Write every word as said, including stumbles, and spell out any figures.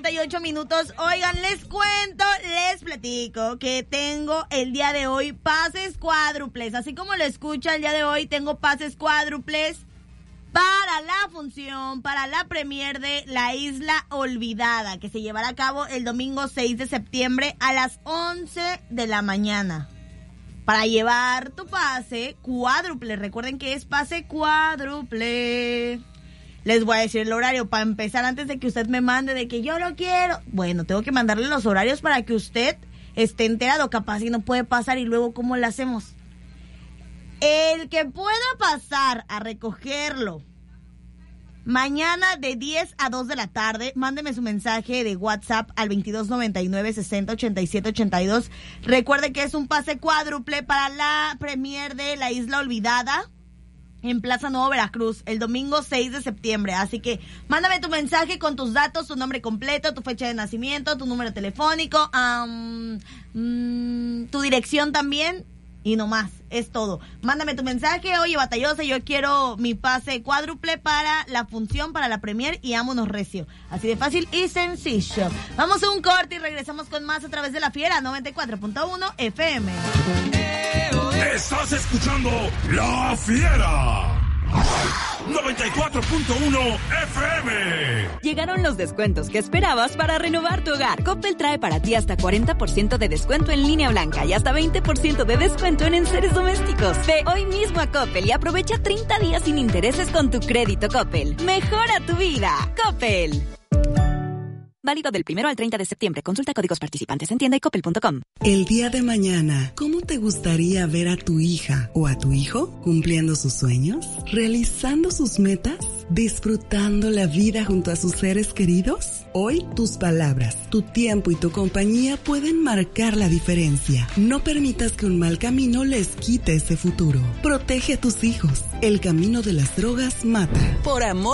cuarenta y ocho minutos. Oigan, les cuento, les platico que tengo el día de hoy pases cuádruples. Así como lo escucha, el día de hoy tengo pases cuádruples para la función, para la premier de La Isla Olvidada, que se llevará a cabo el domingo seis de septiembre a las once de la mañana. Para llevar tu pase cuádruple, recuerden que es pase cuádruple. Les voy a decir el horario para empezar antes de que usted me mande de que yo lo quiero. Bueno, tengo que mandarle los horarios para que usted esté enterado, capaz y no puede pasar y luego ¿cómo lo hacemos? El que pueda pasar a recogerlo mañana de diez a dos de la tarde, mándeme su mensaje de WhatsApp al veintidós noventa y nueve sesenta ochenta y siete ochenta y dos. Recuerde que es un pase cuádruple para la premier de La Isla Olvidada en Plaza Nuevo Veracruz, el domingo seis de septiembre. Así que mándame tu mensaje con tus datos, tu nombre completo, tu fecha de nacimiento, tu número telefónico, um, um, tu dirección también. Y no más, es todo. Mándame tu mensaje, oye, batallosa, yo quiero mi pase cuádruple para la función, para la premier y vámonos recio. Así de fácil y sencillo. Vamos a un corte y regresamos con más a través de La Fiera noventa y cuatro punto uno F M. Estás escuchando La Fiera noventa y cuatro punto uno F M. Llegaron los descuentos que esperabas para renovar tu hogar. Coppel trae para ti hasta cuarenta por ciento de descuento en línea blanca y hasta veinte por ciento de descuento en enseres domésticos. Ve hoy mismo a Coppel y aprovecha treinta días sin intereses con tu crédito Coppel. Mejora tu vida. Coppel. Válido del primero al treinta de septiembre. Consulta códigos participantes en tienda y coppel punto com. El día de mañana, ¿cómo te gustaría ver a tu hija o a tu hijo cumpliendo sus sueños, realizando sus metas, disfrutando la vida junto a sus seres queridos? Hoy, tus palabras, tu tiempo y tu compañía pueden marcar la diferencia. No permitas que un mal camino les quite ese futuro. Protege a tus hijos. El camino de las drogas mata. Por amor